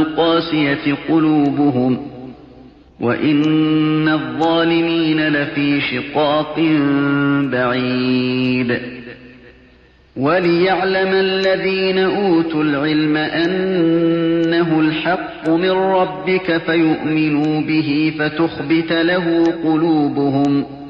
القاسية قلوبهم وإن الظالمين لفي شقاق بعيد وليعلم الذين أوتوا العلم أنه الحق من ربك فيؤمنوا به فتخبت له قلوبهم